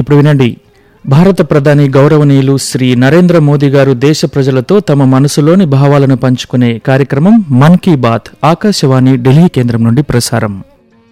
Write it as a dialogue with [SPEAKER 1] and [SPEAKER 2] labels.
[SPEAKER 1] ఇప్పుడు వినండి, భారత ప్రధాని గౌరవనీయులు శ్రీ నరేంద్ర మోదీ గారు దేశ ప్రజలతో తమ మనసులోని భావాలను పంచుకునే కార్యక్రమం మన్ కీ బాత్ ఆకాశవాణి ఢిల్లీ కేంద్రం నుండి ప్రసారం.